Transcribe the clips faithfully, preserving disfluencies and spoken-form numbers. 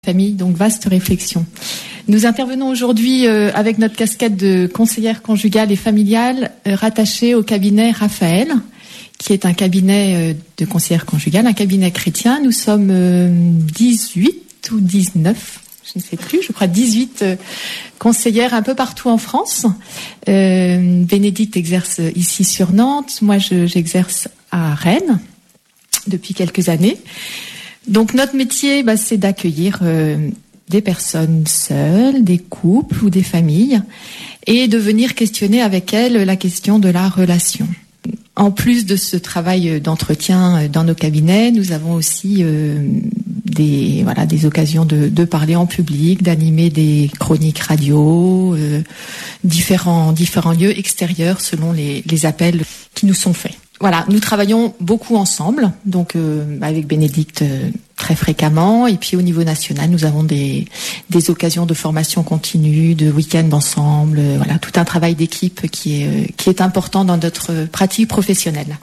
Famille, donc vaste réflexion. Nous intervenons aujourd'hui euh, avec notre casquette de conseillère conjugale et familiale euh, rattachée au cabinet Raphaël, qui est un cabinet euh, de conseillère conjugale, un cabinet chrétien. Nous sommes euh, dix-huit ou dix-neuf, je ne sais plus, je crois dix-huit euh, conseillères un peu partout en France. Euh, Bénédicte exerce ici sur Nantes, moi je, j'exerce à Rennes depuis quelques années. Donc notre métier, bah, c'est d'accueillir euh, des personnes seules, des couples ou des familles, et de venir questionner avec elles la question de la relation. En plus de ce travail d'entretien dans nos cabinets, nous avons aussi euh, des voilà des occasions de, de parler en public, d'animer des chroniques radio, euh, différents différents lieux extérieurs selon les, les appels qui nous sont faits. Voilà, nous travaillons beaucoup ensemble, donc euh, avec Bénédicte euh, très fréquemment, et puis au niveau national, nous avons des des occasions de formation continue, de week-ends ensemble, euh, voilà, tout un travail d'équipe qui est euh, qui est important dans notre pratique professionnelle.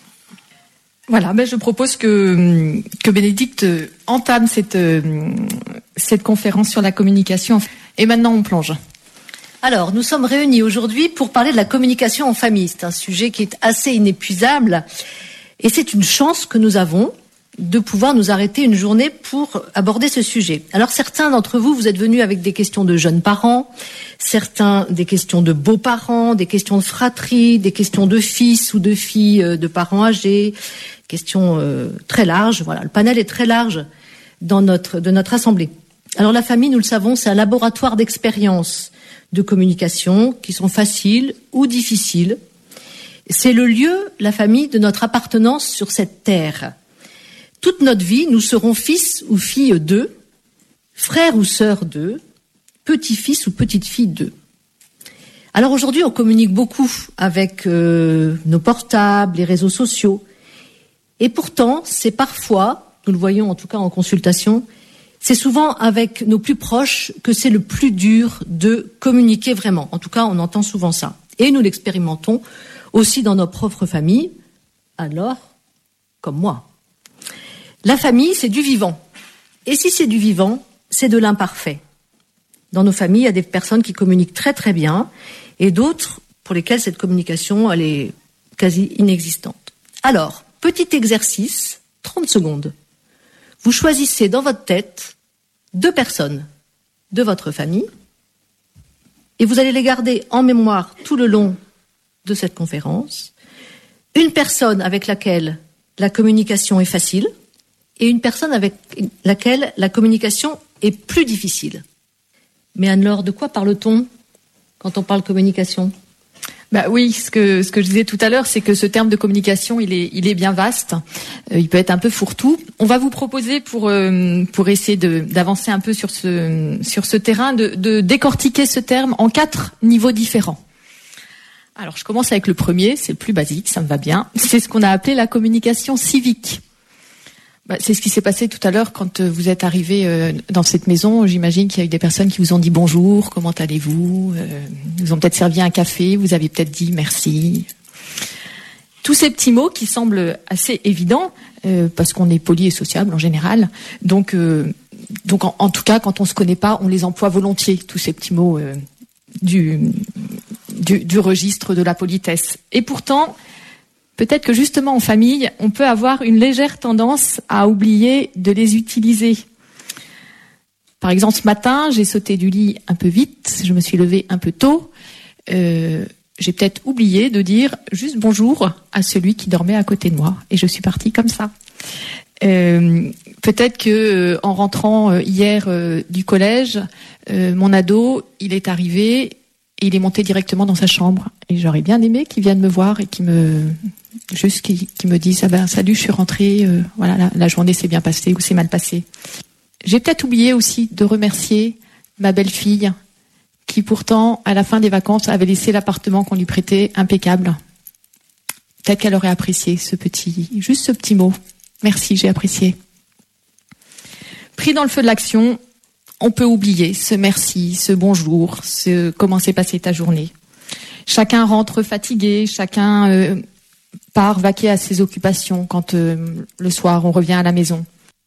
Voilà, ben je propose que que Bénédicte entame cette euh, cette conférence sur la communication, et maintenant on plonge. Alors, nous sommes réunis aujourd'hui pour parler de la communication en famille. C'est un sujet qui est assez inépuisable et c'est une chance que nous avons de pouvoir nous arrêter une journée pour aborder ce sujet. Alors, certains d'entre vous, vous êtes venus avec des questions de jeunes parents, certains des questions de beaux-parents, des questions de fratrie, des questions de fils ou de filles de parents âgés, questions euh, très larges. Voilà, le panel est très large dans notre, de notre assemblée. Alors, la famille, nous le savons, c'est un laboratoire d'expérience de communication qui sont faciles ou difficiles. C'est le lieu, la famille, de notre appartenance sur cette terre. Toute notre vie, nous serons fils ou filles d'eux, frères ou sœurs d'eux, petits-fils ou petites-filles d'eux. Alors aujourd'hui, on communique beaucoup avec euh, nos portables, les réseaux sociaux. Et pourtant, c'est parfois, nous le voyons en tout cas en consultation, c'est souvent avec nos plus proches que c'est le plus dur de communiquer vraiment. En tout cas, on entend souvent ça. Et nous l'expérimentons aussi dans nos propres familles. Alors, comme moi. La famille, c'est du vivant. Et si c'est du vivant, c'est de l'imparfait. Dans nos familles, il y a des personnes qui communiquent très très bien et d'autres pour lesquelles cette communication, elle est quasi inexistante. Alors, petit exercice, trente secondes. Vous choisissez dans votre tête deux personnes de votre famille et vous allez les garder en mémoire tout le long de cette conférence. Une personne avec laquelle la communication est facile et une personne avec laquelle la communication est plus difficile. Mais Anne-Laure, de quoi parle-t-on quand on parle communication ? Bah oui, ce que ce que je disais tout à l'heure, c'est que ce terme de communication, il est il est bien vaste. Euh, il peut être un peu fourre-tout. On va vous proposer pour euh, pour essayer de d'avancer un peu sur ce sur ce terrain, de de décortiquer ce terme en quatre niveaux différents. Alors, je commence avec le premier, c'est le plus basique, ça me va bien. C'est ce qu'on a appelé la communication civique. Bah, c'est ce qui s'est passé tout à l'heure quand vous êtes arrivé euh, dans cette maison. J'imagine qu'il y a eu des personnes qui vous ont dit bonjour, comment allez-vous, euh, vous ont peut-être servi un café, vous avez peut-être dit merci. Tous ces petits mots qui semblent assez évidents, euh, parce qu'on est poli et sociable en général. Donc, euh, donc en, en tout cas, quand on se connaît pas, on les emploie volontiers, tous ces petits mots euh, du, du, du registre de la politesse. Et pourtant, peut-être que justement en famille, on peut avoir une légère tendance à oublier de les utiliser. Par exemple, ce matin, j'ai sauté du lit un peu vite, je me suis levée un peu tôt. Euh, j'ai peut-être oublié de dire juste bonjour à celui qui dormait à côté de moi. Et je suis partie comme ça. Euh, peut-être que euh, en rentrant euh, hier euh, du collège, euh, mon ado, il est arrivé et il est monté directement dans sa chambre. Et j'aurais bien aimé qu'il vienne me voir et qu'il me juste qu'il, qu'il me dise ah ben salut, je suis rentrée, euh, voilà la, la journée s'est bien passée ou s'est mal passée. J'ai peut-être oublié aussi de remercier ma belle-fille qui pourtant à la fin des vacances avait laissé l'appartement qu'on lui prêtait impeccable. Peut-être qu'elle aurait apprécié ce petit juste ce petit mot. Merci, j'ai apprécié. Pris dans le feu de l'action, on peut oublier ce merci, ce bonjour, ce comment s'est passée ta journée. Chacun rentre fatigué, chacun euh, part vaquer à ses occupations quand euh, le soir on revient à la maison.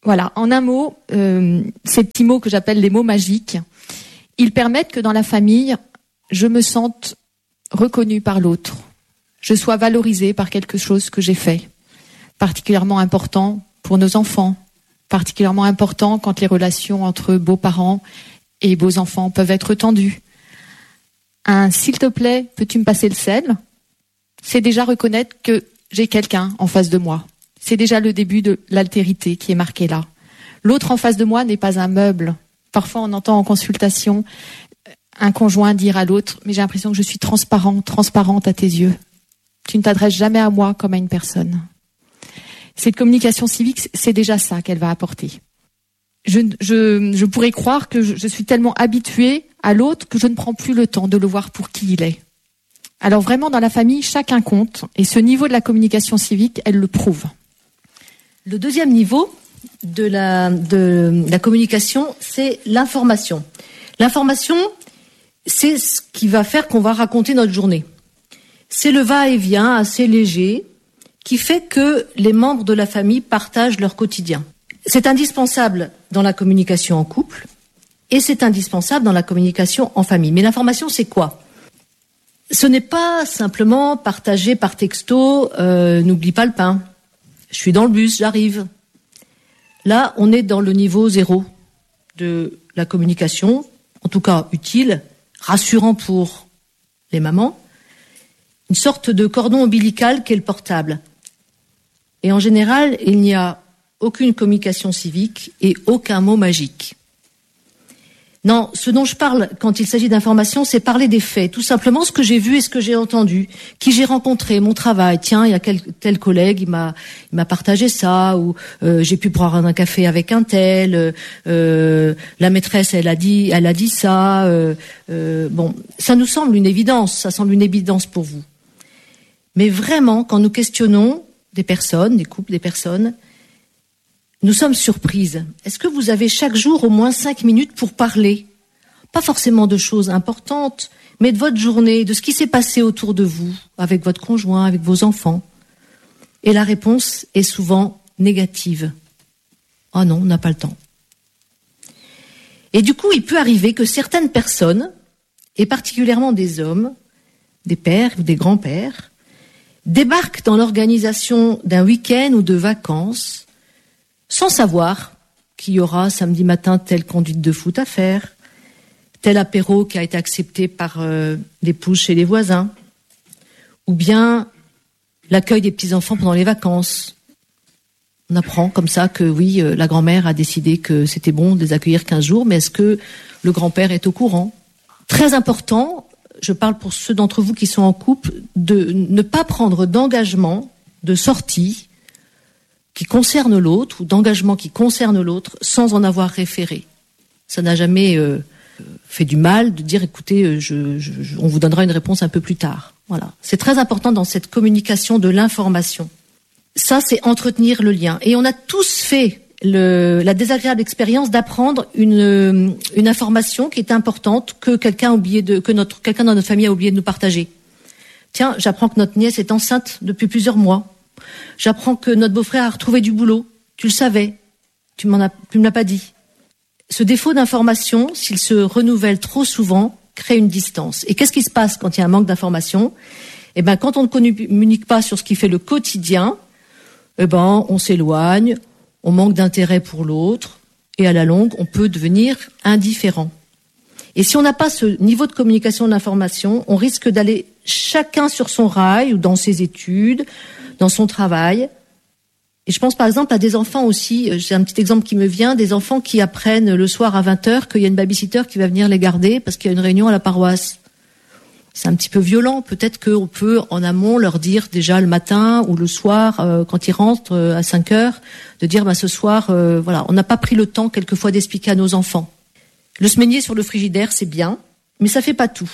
Voilà, en un mot, euh, ces petits mots que j'appelle les mots magiques, ils permettent que dans la famille, je me sente reconnue par l'autre, je sois valorisée par quelque chose que j'ai fait, particulièrement important pour nos enfants, particulièrement important quand les relations entre beaux-parents et beaux-enfants peuvent être tendues. Un « s'il te plaît, peux-tu me passer le sel ?» c'est déjà reconnaître que j'ai quelqu'un en face de moi. C'est déjà le début de l'altérité qui est marqué là. L'autre en face de moi n'est pas un meuble. Parfois, on entend en consultation un conjoint dire à l'autre « mais j'ai l'impression que je suis transparent, transparente à tes yeux. Tu ne t'adresses jamais à moi comme à une personne. » Cette communication civique, c'est déjà ça qu'elle va apporter. Je, je, je pourrais croire que je, je suis tellement habituée à l'autre que je ne prends plus le temps de le voir pour qui il est. Alors vraiment, dans la famille, chacun compte. Et ce niveau de la communication civique, elle le prouve. Le deuxième niveau de la, de la communication, c'est l'information. L'information, c'est ce qui va faire qu'on va raconter notre journée. C'est le va-et-vient assez léger qui fait que les membres de la famille partagent leur quotidien. C'est indispensable dans la communication en couple et c'est indispensable dans la communication en famille. Mais l'information, c'est quoi ? Ce n'est pas simplement partager par texto euh, « n'oublie pas le pain ». Je suis dans le bus, j'arrive. Là, on est dans le niveau zéro de la communication, en tout cas utile, rassurant pour les mamans, une sorte de cordon ombilical qu'est le portable. Et en général, il n'y a aucune communication civique et aucun mot magique. Non, ce dont je parle quand il s'agit d'information, c'est parler des faits, tout simplement ce que j'ai vu et ce que j'ai entendu, qui j'ai rencontré, mon travail. Tiens, il y a quel, tel collègue, il m'a, il m'a partagé ça, ou euh, j'ai pu boire un café avec un tel. Euh, la maîtresse, elle a dit, elle a dit ça. Euh, euh, bon, ça nous semble une évidence, ça semble une évidence pour vous. Mais vraiment, quand nous questionnons des personnes, des couples, des personnes, nous sommes surprises. Est-ce que vous avez chaque jour au moins cinq minutes pour parler ? Pas forcément de choses importantes, mais de votre journée, de ce qui s'est passé autour de vous, avec votre conjoint, avec vos enfants. Et la réponse est souvent négative. « Oh non, on n'a pas le temps. » Et du coup, il peut arriver que certaines personnes, et particulièrement des hommes, des pères ou des grands-pères, débarquent dans l'organisation d'un week-end ou de vacances sans savoir qu'il y aura samedi matin telle conduite de foot à faire, tel apéro qui a été accepté par euh, l'épouse chez les voisins, ou bien l'accueil des petits-enfants pendant les vacances. On apprend comme ça que oui, euh, la grand-mère a décidé que c'était bon de les accueillir quinze jours, mais est-ce que le grand-père est au courant ? Très important, je parle pour ceux d'entre vous qui sont en couple, de ne pas prendre d'engagement de sortie qui concerne l'autre ou d'engagement qui concerne l'autre sans en avoir référé. Ça n'a jamais euh, fait du mal de dire écoutez, je, je, je, on vous donnera une réponse un peu plus tard. Voilà. C'est très important dans cette communication de l'information. Ça, c'est entretenir le lien. Et on a tous fait le, la désagréable expérience d'apprendre une, une information qui est importante que quelqu'un a oublié de, que notre, quelqu'un dans notre famille a oublié de nous partager. Tiens, j'apprends que notre nièce est enceinte depuis plusieurs mois. J'apprends que notre beau-frère a retrouvé du boulot. Tu le savais. Tu m'en as, tu me l'as pas dit. Ce défaut d'information, s'il se renouvelle trop souvent, crée une distance. Et qu'est-ce qui se passe quand il y a un manque d'information ? Eh ben, quand on ne communique pas sur ce qui fait le quotidien, eh ben, on s'éloigne, on manque d'intérêt pour l'autre, et à la longue, on peut devenir indifférent. Et si on n'a pas ce niveau de communication de l'information, on risque d'aller chacun sur son rail ou dans ses études, dans son travail. Et je pense par exemple à des enfants aussi, j'ai un petit exemple qui me vient, des enfants qui apprennent le soir à vingt heures qu'il y a une babysitter qui va venir les garder parce qu'il y a une réunion à la paroisse. C'est un petit peu violent, peut-être qu'on peut en amont leur dire déjà le matin ou le soir, euh, quand ils rentrent euh, à cinq heures, de dire bah, ce soir, euh, voilà, on n'a pas pris le temps quelquefois d'expliquer à nos enfants. Le semainier sur le frigidaire, c'est bien, mais ça fait pas tout.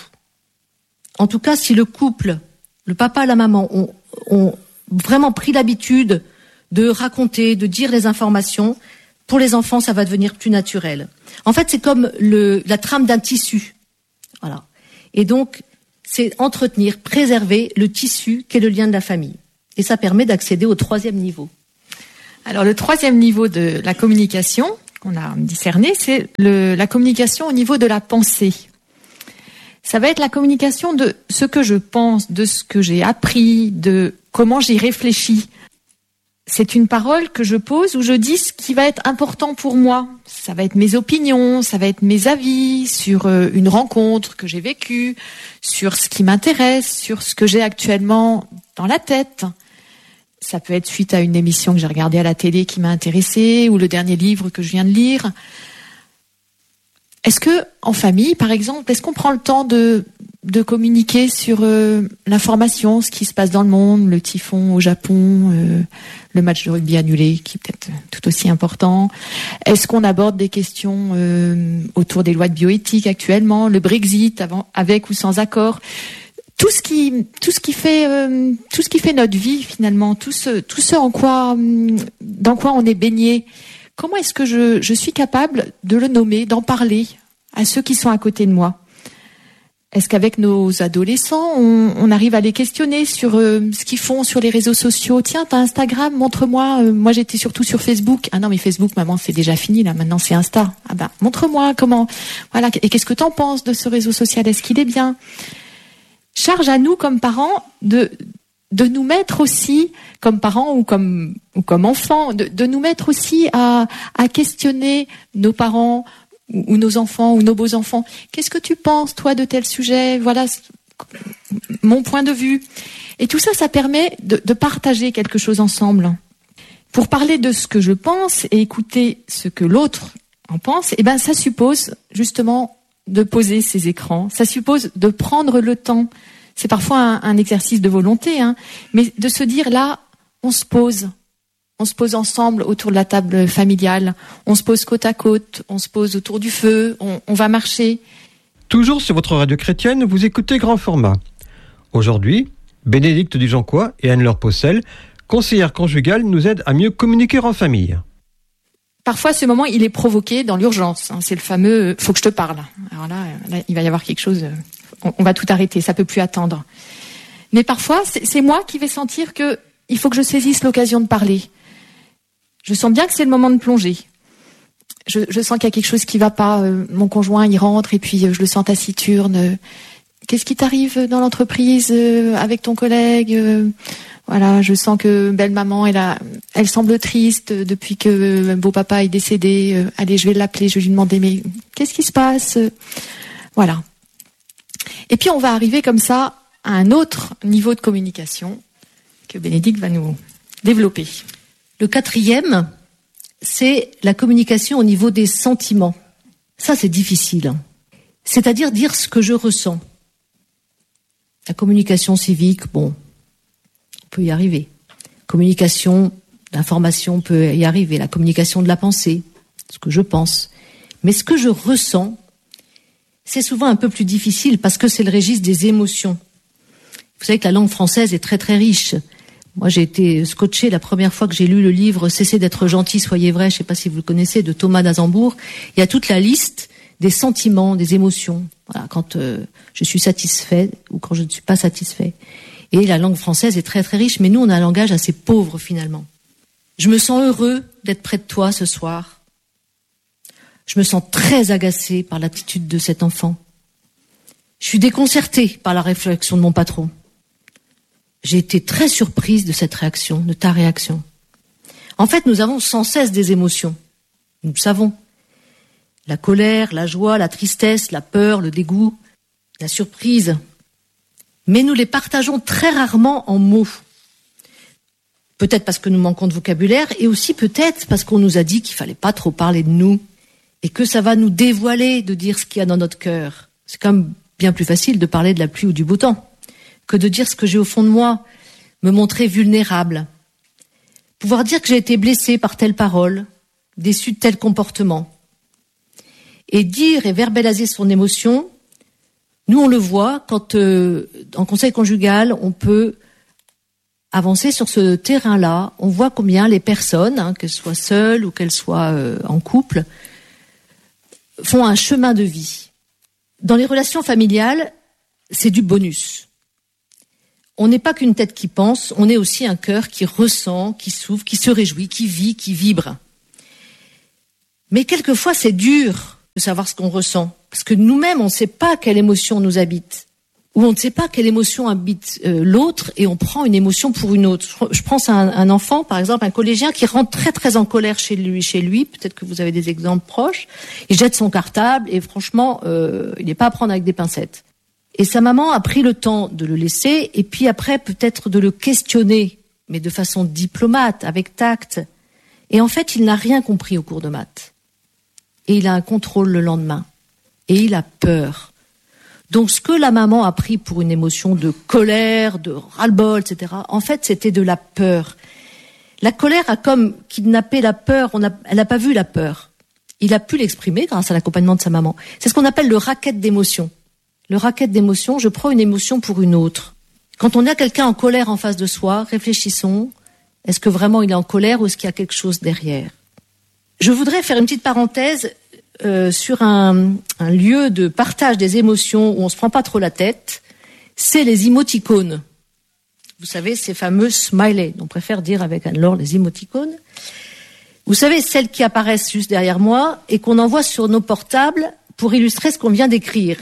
En tout cas, si le couple, le papa et la maman ont, ont vraiment pris l'habitude de raconter, de dire les informations, pour les enfants, ça va devenir plus naturel. En fait, c'est comme le, la trame d'un tissu. Voilà. Et donc, c'est entretenir, préserver le tissu qu'est le lien de la famille. Et ça permet d'accéder au troisième niveau. Alors le troisième niveau de la communication qu'on a discerné, c'est le, la communication au niveau de la pensée. Ça va être la communication de ce que je pense, de ce que j'ai appris, de comment j'y réfléchis. C'est une parole que je pose où je dis ce qui va être important pour moi. Ça va être mes opinions, ça va être mes avis sur une rencontre que j'ai vécue, sur ce qui m'intéresse, sur ce que j'ai actuellement dans la tête. Ça peut être suite à une émission que j'ai regardée à la télé qui m'a intéressée ou le dernier livre que je viens de lire. Est-ce que, en famille, par exemple, est-ce qu'on prend le temps de, de communiquer sur euh, l'information, ce qui se passe dans le monde, le typhon au Japon, euh, le match de rugby annulé, qui est peut-être tout aussi important. Est-ce qu'on aborde des questions euh, autour des lois de bioéthique actuellement, le Brexit, avant, avec ou sans accord? Tout ce qui, tout ce qui fait, euh, tout ce qui fait notre vie finalement, tout ce, tout ce en quoi, dans quoi on est baigné. Comment est-ce que je, je suis capable de le nommer, d'en parler à ceux qui sont à côté de moi? Est-ce qu'avec nos adolescents, on, on arrive à les questionner sur euh, ce qu'ils font sur les réseaux sociaux? Tiens, t'as Instagram, montre-moi. Euh, moi, j'étais surtout sur Facebook. Ah non, mais Facebook, maman, c'est déjà fini là. Maintenant, c'est Insta. Ah ben, montre-moi comment. Voilà. Et qu'est-ce que t'en penses de ce réseau social? Est-ce qu'il est bien? Charge à nous, comme parents, de de nous mettre aussi, comme parents ou comme ou comme enfants, de, de nous mettre aussi à à questionner nos parents ou, ou nos enfants ou nos beaux-enfants. Qu'est-ce que tu penses, toi, de tel sujet? Voilà mon point de vue. Et tout ça, ça permet de, de partager quelque chose ensemble. Pour parler de ce que je pense et écouter ce que l'autre en pense, eh ben, ça suppose justement de poser ces écrans. Ça suppose de prendre le temps. C'est parfois un, un exercice de volonté, hein, mais de se dire là, on se pose. On se pose ensemble autour de la table familiale. On se pose côte à côte. On se pose autour du feu. On, on va marcher. Toujours sur votre radio chrétienne, vous écoutez Grand Format. Aujourd'hui, Bénédicte Dujoncois et Anne-Laure Possel, conseillères conjugales, nous aident à mieux communiquer en famille. Parfois, ce moment, il est provoqué dans l'urgence. C'est le fameux « faut que je te parle ». Alors là, là, il va y avoir quelque chose, on, on va tout arrêter, ça peut plus attendre. Mais parfois, c'est, c'est moi qui vais sentir que il faut que je saisisse l'occasion de parler. Je sens bien que c'est le moment de plonger. Je, je sens qu'il y a quelque chose qui va pas. Euh, mon conjoint, il rentre et puis euh, je le sens taciturne. Euh, qu'est-ce qui t'arrive dans l'entreprise euh, avec ton collègue euh, Voilà, je sens que belle maman, elle a, elle semble triste depuis que euh, beau papa est décédé. Euh, allez, je vais l'appeler, je vais lui demander mais qu'est-ce qui se passe euh, Voilà. Et puis on va arriver comme ça à un autre niveau de communication que Bénédicte va nous développer. Le quatrième, c'est la communication au niveau des sentiments. Ça, c'est difficile. C'est-à-dire dire ce que je ressens. La communication civique, bon, on peut y arriver. Communication d'information, on peut y arriver. La communication de la pensée, ce que je pense. Mais ce que je ressens, c'est souvent un peu plus difficile parce que c'est le registre des émotions. Vous savez que la langue française est très très riche. Moi, j'ai été scotchée la première fois que j'ai lu le livre « Cessez d'être gentil, soyez vrai », je ne sais pas si vous le connaissez, de Thomas d'Azembourg. Il y a toute la liste des sentiments, des émotions, voilà, quand euh, je suis satisfait ou quand je ne suis pas satisfait. Et la langue française est très très riche, mais nous, on a un langage assez pauvre finalement. Je me sens heureux d'être près de toi ce soir. Je me sens très agacée par l'attitude de cet enfant. Je suis déconcertée par la réflexion de mon patron. J'ai été très surprise de cette réaction, de ta réaction. En fait, nous avons sans cesse des émotions. Nous le savons. La colère, la joie, la tristesse, la peur, le dégoût, la surprise. Mais nous les partageons très rarement en mots. Peut-être parce que nous manquons de vocabulaire et aussi peut-être parce qu'on nous a dit qu'il fallait pas trop parler de nous et que ça va nous dévoiler de dire ce qu'il y a dans notre cœur. C'est quand même bien plus facile de parler de la pluie ou du beau temps que de dire ce que j'ai au fond de moi, me montrer vulnérable. Pouvoir dire que j'ai été blessée par telle parole, déçue de tel comportement. Et dire et verbaliser son émotion, nous on le voit quand euh, en conseil conjugal, on peut avancer sur ce terrain-là. On voit combien les personnes, hein, qu'elles soient seules ou qu'elles soient euh, en couple, font un chemin de vie. Dans les relations familiales, c'est du bonus. on n'est pas qu'une tête qui pense, on est aussi un cœur qui ressent, qui souffre, qui se réjouit, qui vit, qui vibre. Mais quelquefois, c'est dur de savoir ce qu'on ressent, parce que nous-mêmes, on ne sait pas quelle émotion nous habite, ou on ne sait pas quelle émotion habite euh, l'autre, et on prend une émotion pour une autre. Je pense à un, un enfant, par exemple, un collégien qui rentre très très en colère chez lui, chez lui. Peut-être que vous avez des exemples proches. Il jette son cartable, et franchement, euh, il n'est pas à prendre avec des pincettes. Et sa maman a pris le temps de le laisser, et puis après, peut-être de le questionner, mais de façon diplomate, avec tact. Et en fait, il n'a rien compris au cours de maths. Et il a un contrôle le lendemain. Et il a peur. Donc, ce que la maman a pris pour une émotion de colère, de ras-le-bol, et cetera, en fait, c'était de la peur. La colère a comme kidnappé la peur. On a, elle n'a pas vu la peur. Il a pu l'exprimer grâce à l'accompagnement de sa maman. C'est ce qu'on appelle le racket d'émotion. Le racket d'émotion, je prends une émotion pour une autre. Quand on a quelqu'un en colère en face de soi, réfléchissons. Est-ce que vraiment il est en colère ou est-ce qu'il y a quelque chose derrière ? Je voudrais faire une petite parenthèse euh, sur un, un lieu de partage des émotions où on se prend pas trop la tête. C'est les émoticônes. Vous savez, ces fameux smileys. On préfère dire avec Anne-Laure les émoticônes. Vous savez, celles qui apparaissent juste derrière moi et qu'on envoie sur nos portables pour illustrer ce qu'on vient d'écrire.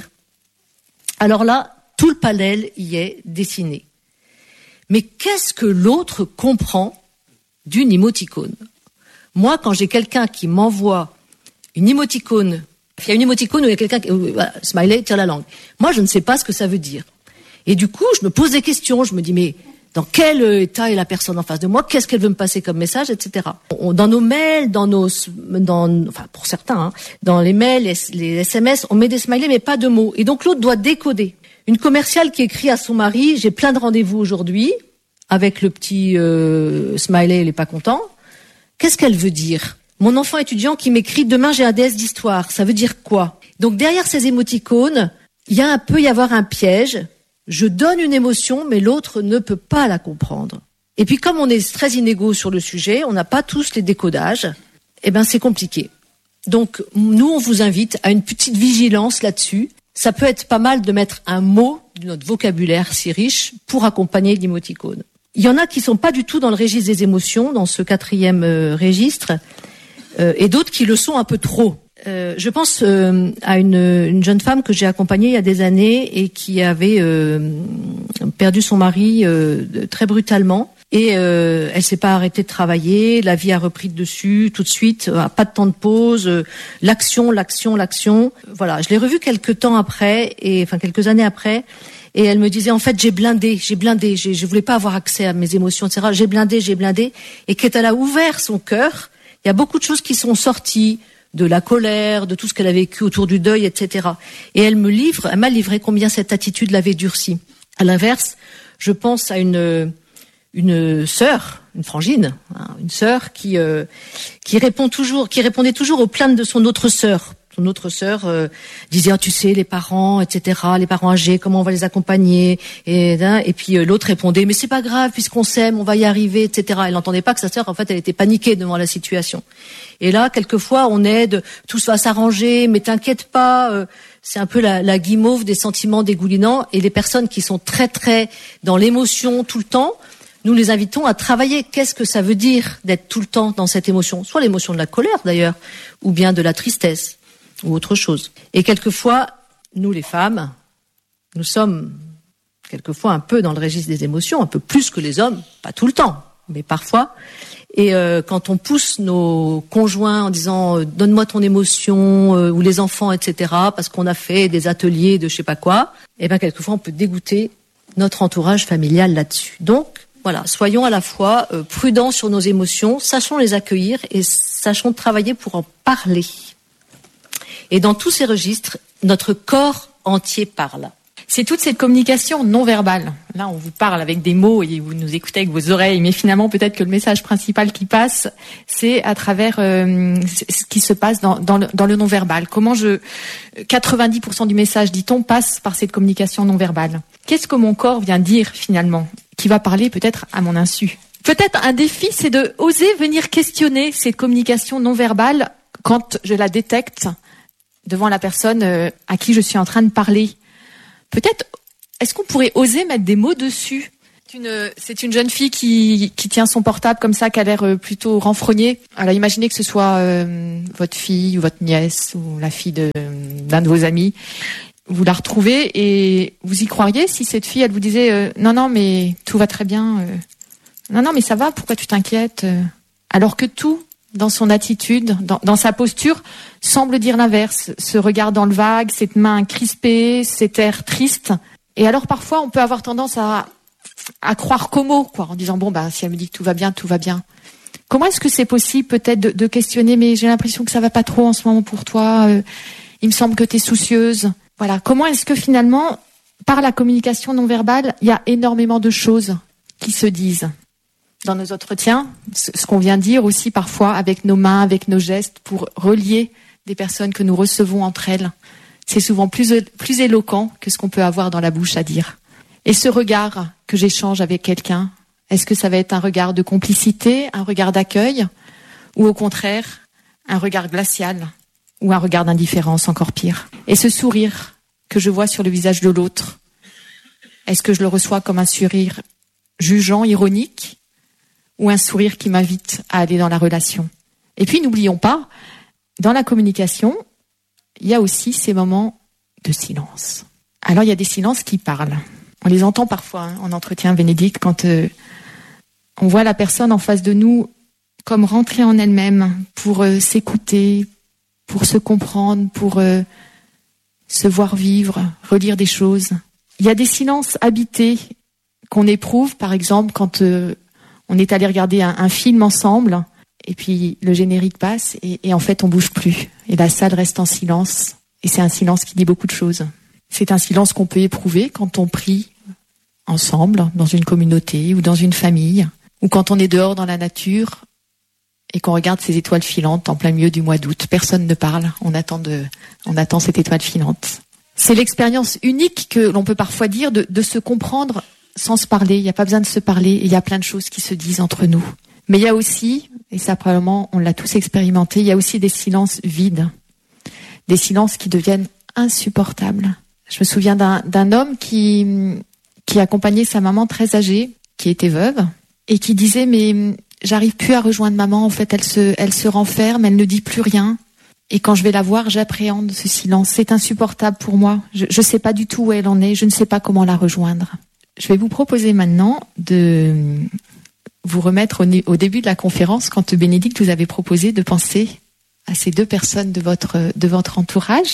Alors là, tout le panel y est dessiné. Mais qu'est-ce que l'autre comprend d'une émoticône ? Moi, quand j'ai quelqu'un qui m'envoie une émoticône, il y a une émoticône où il y a quelqu'un qui, voilà, smiley, tire la langue. Moi, je ne sais pas ce que ça veut dire. Et du coup, je me pose des questions. Je me dis, mais dans quel état est la personne en face de moi ? Qu'est-ce qu'elle veut me passer comme message, et cetera. On, dans nos mails, dans nos, dans, enfin pour certains, hein, dans les mails, les, les S M S, on met des smileys mais pas de mots. Et donc l'autre doit décoder. Une commerciale qui écrit à son mari, j'ai plein de rendez-vous aujourd'hui, avec le petit euh, smiley, il est pas content. Qu'est-ce qu'elle veut dire ? Mon enfant étudiant qui m'écrit demain j'ai un D S d'histoire, ça veut dire quoi ? Donc derrière ces émoticônes, il y a un peut y avoir un piège. Je donne une émotion, mais l'autre ne peut pas la comprendre. Et puis comme on est très inégaux sur le sujet, on n'a pas tous les décodages, eh ben c'est compliqué. Donc nous, on vous invite à une petite vigilance là-dessus. Ça peut être pas mal de mettre un mot de notre vocabulaire si riche pour accompagner l'émoticône. Il y en a qui sont pas du tout dans le registre des émotions, dans ce quatrième euh, registre, euh, et d'autres qui le sont un peu trop. Euh, je pense euh, à une, une jeune femme que j'ai accompagnée il y a des années et qui avait euh, perdu son mari euh, très brutalement. Et euh, elle s'est pas arrêtée de travailler, la vie a repris dessus tout de suite, euh, pas de temps de pause, euh, l'action, l'action, l'action. Voilà, je l'ai revue quelques temps après, et enfin quelques années après, et elle me disait en fait j'ai blindé, j'ai blindé, j'ai, je voulais pas avoir accès à mes émotions, et cetera. J'ai blindé, j'ai blindé, et quand elle a ouvert son cœur, il y a beaucoup de choses qui sont sorties, de la colère, de tout ce qu'elle a vécu autour du deuil, et cetera. Et elle me livre, elle m'a livré combien cette attitude l'avait durcie. À l'inverse, je pense à une une sœur, une frangine, hein, une sœur qui euh, qui répond toujours, qui répondait toujours aux plaintes de son autre sœur. Son autre sœur euh, disait oh, tu sais les parents, et cetera. Les parents âgés, comment on va les accompagner, et hein, et puis euh, l'autre répondait mais c'est pas grave puisqu'on s'aime, on va y arriver, et cetera. Elle n'entendait pas que sa sœur en fait elle était paniquée devant la situation. Et là quelquefois on aide, tout va s'arranger, mais t'inquiète pas. Euh, c'est un peu la, la guimauve des sentiments dégoulinants, et les personnes qui sont très très dans l'émotion tout le temps. Nous les invitons à travailler. Qu'est-ce que ça veut dire d'être tout le temps dans cette émotion ? Soit l'émotion de la colère d'ailleurs, ou bien de la tristesse, ou autre chose. Et quelquefois, nous les femmes, nous sommes quelquefois un peu dans le registre des émotions, un peu plus que les hommes, pas tout le temps, mais parfois. Et euh, quand on pousse nos conjoints en disant euh, « donne-moi ton émotion euh, » ou les enfants, et cetera, parce qu'on a fait des ateliers de je sais pas quoi, et bien quelquefois on peut dégoûter notre entourage familial là-dessus. Donc, voilà, soyons à la fois euh, prudents sur nos émotions, sachons les accueillir et sachons travailler pour en parler. Et dans tous ces registres, notre corps entier parle. C'est toute cette communication non verbale. Là, on vous parle avec des mots et vous nous écoutez avec vos oreilles, mais finalement, peut-être que le message principal qui passe, c'est à travers euh, ce qui se passe dans, dans, le, dans le non verbal. Comment je, quatre-vingt-dix pour cent du message, dit-on, passe par cette communication non verbale. Qu'est-ce que mon corps vient dire finalement, qui va parler peut-être à mon insu? Peut-être un défi, c'est de oser venir questionner cette communication non verbale quand je la détecte devant la personne à qui je suis en train de parler. Peut-être, est-ce qu'on pourrait oser mettre des mots dessus ? C'est une, c'est une jeune fille qui, qui tient son portable comme ça, qui a l'air plutôt renfrognée. Alors imaginez que ce soit euh, votre fille ou votre nièce ou la fille de, d'un de vos amis. Vous la retrouvez et vous y croiriez si cette fille, elle vous disait euh, « Non, non, mais tout va très bien. Euh, non, non, mais ça va, pourquoi tu t'inquiètes euh. ?» Alors que tout, dans son attitude, dans, dans sa posture, semble dire l'inverse. Ce regard dans le vague, cette main crispée, cet air triste. Et alors parfois, on peut avoir tendance à... à croire qu'aux mots, quoi, en disant bon bah si elle me dit que tout va bien, tout va bien. Comment est-ce que c'est possible peut-être de, de questionner mais j'ai l'impression que ça va pas trop en ce moment pour toi. Euh, il me semble que tu es soucieuse. Voilà. Comment est-ce que finalement par la communication non verbale, il y a énormément de choses qui se disent dans nos entretiens, ce, ce qu'on vient dire aussi parfois avec nos mains, avec nos gestes pour relier des personnes que nous recevons entre elles. C'est souvent plus plus éloquent que ce qu'on peut avoir dans la bouche à dire. Et ce regard que j'échange avec quelqu'un, est-ce que ça va être un regard de complicité, un regard d'accueil, ou au contraire, un regard glacial, ou un regard d'indifférence, encore pire? Et ce sourire que je vois sur le visage de l'autre, est-ce que je le reçois comme un sourire jugeant, ironique, ou un sourire qui m'invite à aller dans la relation? Et puis, n'oublions pas, dans la communication, il y a aussi ces moments de silence. Alors, il y a des silences qui parlent. On les entend parfois hein, en entretien, Bénédicte, quand euh, on voit la personne en face de nous comme rentrer en elle-même pour euh, s'écouter, pour se comprendre, pour euh, se voir vivre, relire des choses. Il y a des silences habités qu'on éprouve, par exemple, quand euh, on est allé regarder un, un film ensemble, et puis le générique passe, et, et en fait on bouge plus. Et la salle reste en silence, et c'est un silence qui dit beaucoup de choses. C'est un silence qu'on peut éprouver quand on prie ensemble, dans une communauté ou dans une famille, ou quand on est dehors dans la nature et qu'on regarde ces étoiles filantes en plein milieu du mois d'août. Personne ne parle, on attend, de, on attend cette étoile filante. C'est l'expérience unique que l'on peut parfois dire de, de se comprendre sans se parler. Il n'y a pas besoin de se parler, et il y a plein de choses qui se disent entre nous. Mais il y a aussi, et ça probablement on l'a tous expérimenté, il y a aussi des silences vides, des silences qui deviennent insupportables. Je me souviens d'un, d'un homme qui, qui accompagnait sa maman très âgée, qui était veuve, et qui disait « mais j'arrive plus à rejoindre maman, en fait elle se, elle se renferme, elle ne dit plus rien, et quand je vais la voir, j'appréhende ce silence. C'est insupportable pour moi, je ne sais pas du tout où elle en est, je ne sais pas comment la rejoindre. » Je vais vous proposer maintenant de vous remettre au, au début de la conférence, quand Bénédicte vous avait proposé de penser à ces deux personnes de votre, de votre entourage.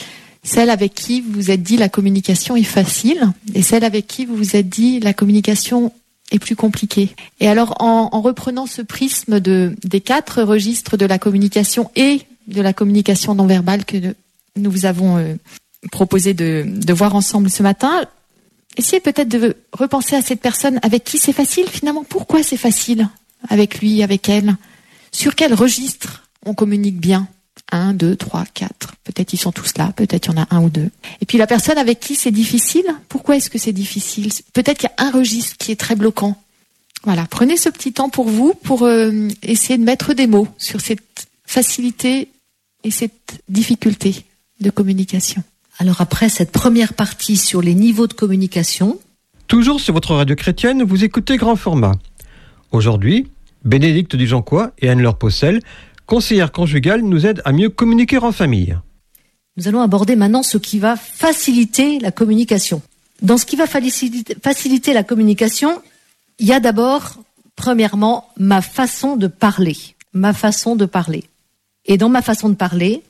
Celle avec qui vous vous êtes dit la communication est facile et celle avec qui vous vous êtes dit la communication est plus compliquée. Et alors en, en reprenant ce prisme de, des quatre registres de la communication et de la communication non verbale que nous vous avons euh, proposé de, de voir ensemble ce matin, essayez peut-être de repenser à cette personne avec qui c'est facile finalement. Pourquoi c'est facile avec lui, avec elle? Sur quel registre on communique bien? Un, deux, trois, quatre. Peut-être ils sont tous là, peut-être il y en a un ou deux. Et puis la personne avec qui c'est difficile, pourquoi est-ce que c'est difficile? Peut-être qu'il y a un registre qui est très bloquant. Voilà, prenez ce petit temps pour vous, pour euh, essayer de mettre des mots sur cette facilité et cette difficulté de communication. Alors après cette première partie sur les niveaux de communication... Toujours sur votre radio chrétienne, vous écoutez Grand Format. Aujourd'hui, Bénédicte Dujoncois et Anne-Laure Possel, conseillère conjugale, nous aident à mieux communiquer en famille. Nous allons aborder maintenant ce qui va faciliter la communication. Dans ce qui va faciliter, faciliter la communication, il y a d'abord, premièrement, ma façon de parler. Ma façon de parler. Et dans ma façon de parler,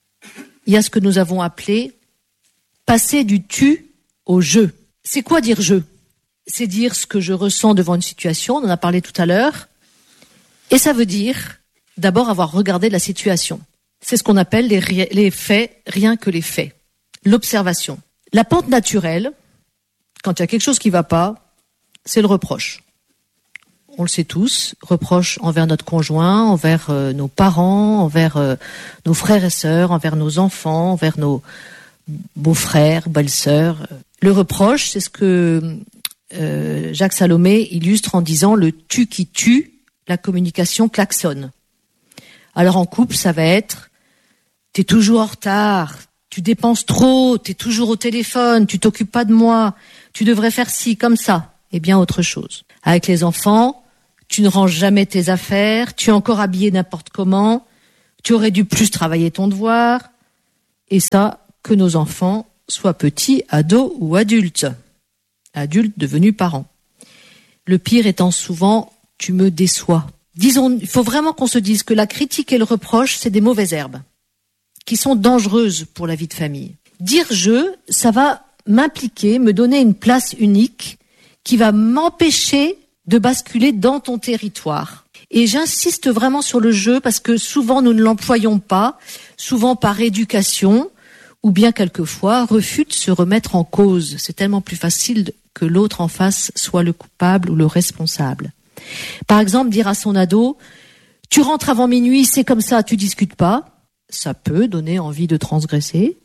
il y a ce que nous avons appelé passer du tu au je. C'est quoi dire je? C'est dire ce que je ressens devant une situation, on en a parlé tout à l'heure. Et ça veut dire d'abord avoir regardé la situation. C'est ce qu'on appelle les, ri- les faits, rien que les faits. L'observation. La pente naturelle, quand il y a quelque chose qui ne va pas, c'est le reproche. On le sait tous, reproche envers notre conjoint, envers euh, nos parents, envers euh, nos frères et sœurs, envers nos enfants, envers nos beaux-frères, belles-sœurs. Le reproche, c'est ce que euh, Jacques Salomé illustre en disant « le tu qui tue, la communication klaxonne ». Alors en couple, ça va être « t'es toujours en retard, tu dépenses trop, t'es toujours au téléphone, tu t'occupes pas de moi, tu devrais faire ci, comme ça ». et bien autre chose. Avec les enfants, tu ne ranges jamais tes affaires, tu es encore habillé n'importe comment, tu aurais dû plus travailler ton devoir, et ça, que nos enfants soient petits, ados ou adultes, adultes devenus parents. Le pire étant souvent, tu me déçois. Disons, il faut vraiment qu'on se dise que la critique et le reproche, c'est des mauvaises herbes, qui sont dangereuses pour la vie de famille. Dire je, ça va m'impliquer, me donner une place unique, qui va m'empêcher de basculer dans ton territoire. Et j'insiste vraiment sur le jeu parce que souvent nous ne l'employons pas, souvent par éducation, ou bien quelquefois refus de se remettre en cause. C'est tellement plus facile que l'autre en face soit le coupable ou le responsable. Par exemple, dire à son ado, tu rentres avant minuit, c'est comme ça, tu discutes pas. Ça peut donner envie de transgresser.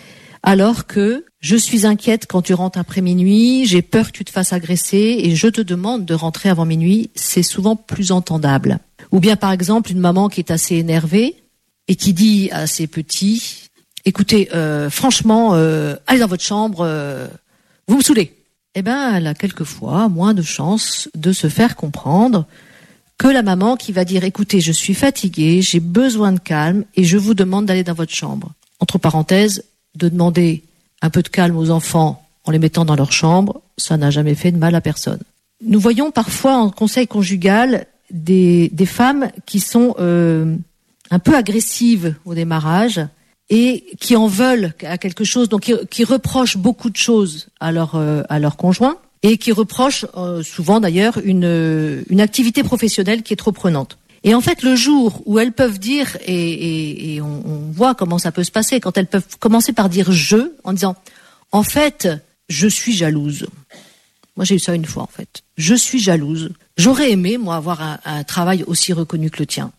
Alors que je suis inquiète quand tu rentres après minuit, j'ai peur que tu te fasses agresser et je te demande de rentrer avant minuit, c'est souvent plus entendable. Ou bien par exemple une maman qui est assez énervée et qui dit à ses petits, écoutez, euh, franchement, euh, allez dans votre chambre, euh, vous me saoulez. Eh ben, elle a quelquefois moins de chances de se faire comprendre que la maman qui va dire, écoutez, je suis fatiguée, j'ai besoin de calme et je vous demande d'aller dans votre chambre. Entre parenthèses, de demander un peu de calme aux enfants en les mettant dans leur chambre, ça n'a jamais fait de mal à personne. Nous voyons parfois en conseil conjugal des, des femmes qui sont euh, un peu agressives au démarrage et qui en veulent à quelque chose, donc qui, qui reprochent beaucoup de choses à leur, euh, à leur conjoint et qui reprochent euh, souvent d'ailleurs une, une activité professionnelle qui est trop prenante. Et en fait, le jour où elles peuvent dire, et, et, et on, on voit comment ça peut se passer, quand elles peuvent commencer par dire « je », en disant « en fait, je suis jalouse ». Moi, j'ai eu ça une fois, en fait. « Je suis jalouse. J'aurais aimé, moi, avoir un, un travail aussi reconnu que le tien.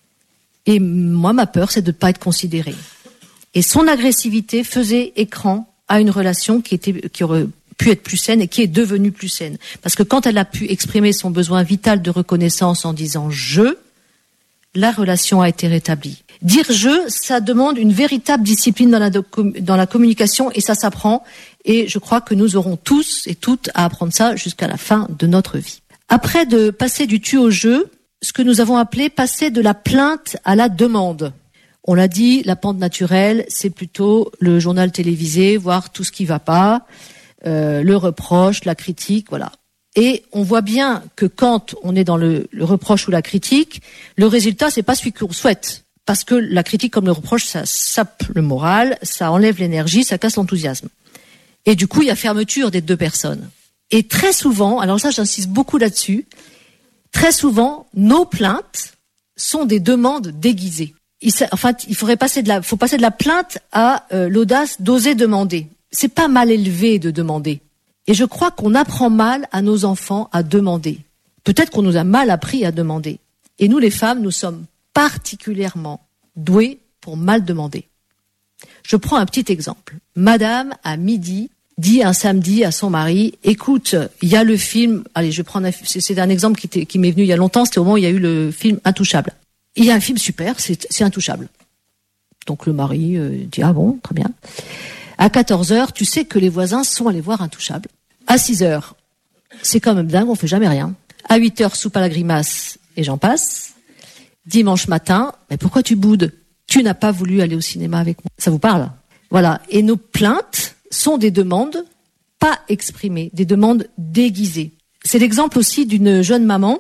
Et moi, ma peur, c'est de ne pas être considérée. » Et son agressivité faisait écran à une relation qui était, qui aurait pu être plus saine et qui est devenue plus saine. Parce que quand elle a pu exprimer son besoin vital de reconnaissance en disant « je », la relation a été rétablie. Dire « je », ça demande une véritable discipline dans la, docu- dans la communication et ça s'apprend. Et je crois que nous aurons tous et toutes à apprendre ça jusqu'à la fin de notre vie. Après de passer du tu au je, ce que nous avons appelé passer de la plainte à la demande. On l'a dit, la pente naturelle, c'est plutôt le journal télévisé, voir tout ce qui va pas, euh, le reproche, la critique, voilà. Et on voit bien que quand on est dans le, le reproche ou la critique, le résultat, c'est pas celui qu'on souhaite. Parce que la critique comme le reproche, ça sape le moral, ça enlève l'énergie, ça casse l'enthousiasme. Et du coup, il y a fermeture des deux personnes. Et très souvent, alors ça, j'insiste beaucoup là-dessus, très souvent, nos plaintes sont des demandes déguisées. Il, enfin, il faudrait passer de la, faut passer de la plainte à euh, l'audace d'oser demander. C'est pas mal élevé de demander. Et je crois qu'on apprend mal à nos enfants à demander. Peut-être qu'on nous a mal appris à demander. Et nous, les femmes, nous sommes particulièrement douées pour mal demander. Je prends un petit exemple. Madame, à midi, dit un samedi à son mari, écoute, il y a le film, allez, je prends un, c'est un exemple qui, était, qui m'est venu il y a longtemps, c'était au moment où il y a eu le film Intouchable. Il y a un film super, c'est, c'est Intouchable. Donc le mari euh, dit, ah bon, très bien. À quatorze heures, tu sais que les voisins sont allés voir Intouchable. À six heures, c'est quand même dingue, on fait jamais rien. À huit heures, soupe à la grimace, et j'en passe. Dimanche matin, mais pourquoi tu boudes ? Tu n'as pas voulu aller au cinéma avec moi. Ça vous parle ? Voilà. Et nos plaintes sont des demandes pas exprimées, des demandes déguisées. C'est l'exemple aussi d'une jeune maman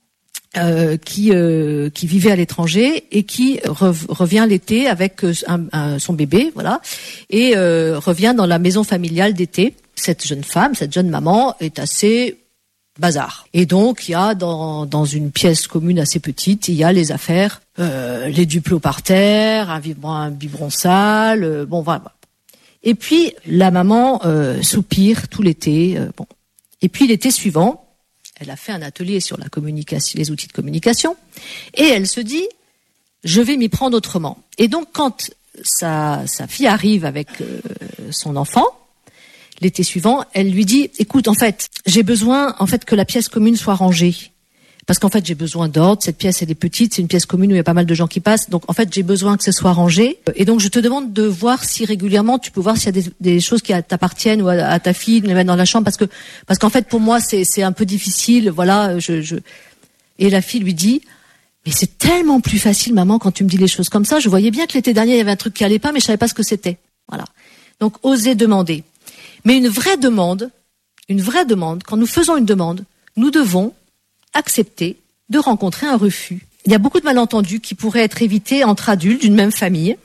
euh, qui euh, qui vivait à l'étranger et qui rev- revient l'été avec un, un, son bébé, voilà, et euh, revient dans la maison familiale d'été. Cette jeune femme, cette jeune maman est assez bazar. Et donc, il y a dans, dans une pièce commune assez petite, il y a les affaires, euh, les duplos par terre, un biberon, un biberon sale, euh, bon, voilà. Et puis, la maman euh, soupire tout l'été. Euh, bon. Et puis, l'été suivant, elle a fait un atelier sur la communication, les outils de communication, et elle se dit, je vais m'y prendre autrement. Et donc, quand sa, sa fille arrive avec euh, son enfant, l'été suivant, elle lui dit, écoute, en fait, j'ai besoin, en fait, que la pièce commune soit rangée. Parce qu'en fait, j'ai besoin d'ordre. Cette pièce, elle est petite. C'est une pièce commune où il y a pas mal de gens qui passent. Donc, en fait, j'ai besoin que ce soit rangé. Et donc, je te demande de voir si régulièrement, tu peux voir s'il y a des, des choses qui t'appartiennent ou à, à ta fille, de les mettre dans la chambre. Parce que, parce qu'en fait, pour moi, c'est, c'est un peu difficile. Voilà, je, je, et la fille lui dit, mais c'est tellement plus facile, maman, quand tu me dis les choses comme ça. Je voyais bien que l'été dernier, il y avait un truc qui allait pas, mais je savais pas ce que c'était. Voilà. Donc, oser demander. Mais une vraie demande, une vraie demande, quand nous faisons une demande, nous devons accepter de rencontrer un refus. Il y a beaucoup de malentendus qui pourraient être évités entre adultes d'une même famille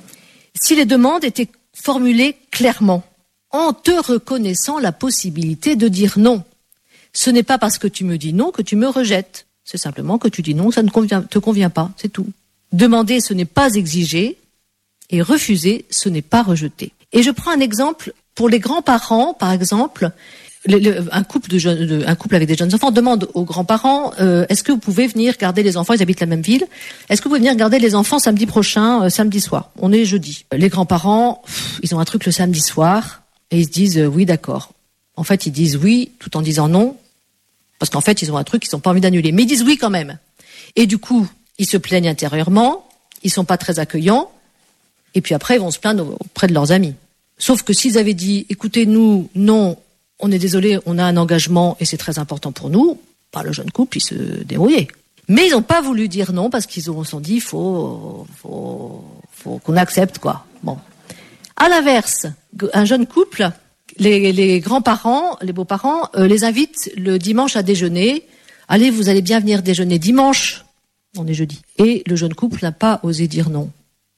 si les demandes étaient formulées clairement, en te reconnaissant la possibilité de dire non. Ce n'est pas parce que tu me dis non que tu me rejettes. C'est simplement que tu dis non, ça ne convient, te convient pas, c'est tout. Demander, ce n'est pas exiger, et refuser, ce n'est pas rejeter. Et je prends un exemple pour les grands-parents, par exemple. Le, le, un couple de jeunes, de, un couple avec des jeunes enfants demande aux grands-parents euh, est-ce que vous pouvez venir garder les enfants, ils habitent la même ville, est-ce que vous pouvez venir garder les enfants samedi prochain, euh, samedi soir, on est jeudi. Les grands-parents, pff, ils ont un truc le samedi soir et ils se disent euh, oui d'accord. En fait ils disent oui tout en disant non parce qu'en fait ils ont un truc qu'ils n'ont pas envie d'annuler, mais ils disent oui quand même. Et du coup ils se plaignent intérieurement, ils sont pas très accueillants et puis après ils vont se plaindre auprès de leurs amis. Sauf que s'ils avaient dit écoutez nous non, on est désolé, on a un engagement et c'est très important pour nous, bah, le jeune couple, il se débrouillait. Mais ils n'ont pas voulu dire non parce qu'ils se sont dit, il faut, faut, faut qu'on accepte, quoi. Bon. À l'inverse, un jeune couple, les, les grands-parents, les beaux-parents, euh, les invitent le dimanche à déjeuner. Allez, vous allez bien venir déjeuner dimanche. On est jeudi. Et le jeune couple n'a pas osé dire non.